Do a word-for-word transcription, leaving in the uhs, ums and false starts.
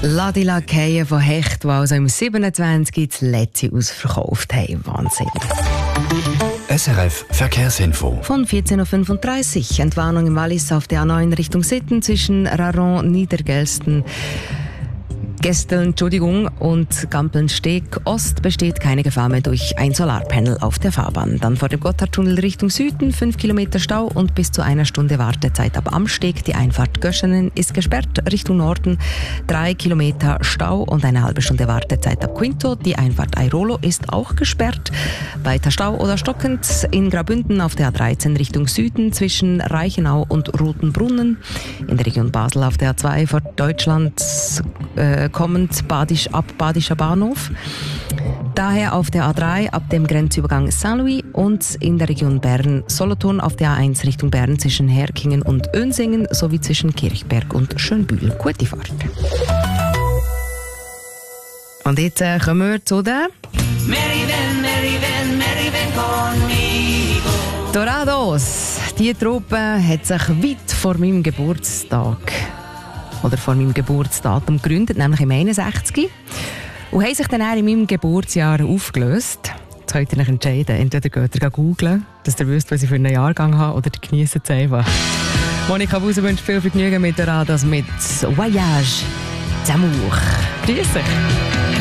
Ladi Lakaien von Hecht, die also im siebenundzwanzig das letzte ausverkauft haben. Wahnsinn. S R F Verkehrsinfo. Von vierzehn Uhr fünfunddreißig. Entwarnung im Wallis auf der A neun Richtung Sitten zwischen Raron, Niedergelsten, Gesteln, Entschuldigung, und Gampeln-Steg Ost besteht keine Gefahr mehr durch ein Solarpanel auf der Fahrbahn. Dann vor dem Gotthardtunnel Richtung Süden fünf Kilometer Stau und bis zu einer Stunde Wartezeit ab Amsteg. Die Einfahrt Göschenen ist gesperrt. Richtung Norden drei Kilometer Stau und eine halbe Stunde Wartezeit ab Quinto. Die Einfahrt Airolo ist auch gesperrt. Weiter Stau oder stockend in Graubünden auf der A dreizehn Richtung Süden zwischen Reichenau und Rotenbrunnen. In der Region Basel auf der A zwei vor Deutschland äh, kommend Badisch, ab Badischer Bahnhof. Daher auf der A drei ab dem Grenzübergang Saint-Louis und in der Region Bern-Solothurn auf der A eins Richtung Bern zwischen Herkingen und Önsingen sowie zwischen Kirchberg und Schönbühl. Gute Fahrt. Und jetzt äh, kommen wir zu der Meriven, Meriven, Meriven conmigo. Dorados. Die Truppe hat sich weit vor meinem Geburtstag oder vor meinem Geburtsdatum gegründet, nämlich im einundsechzig. Und haben sich dann auch in meinem Geburtsjahr aufgelöst. Jetzt könnt ihr euch entscheiden. Entweder geht ihr googlen, dass ihr wisst, was ich für einen Jahrgang habe, oder genießt es einfach. Monika Buser wünscht viel Vergnügen mit Dorados mit Voyage d'Amour. Grüß dich.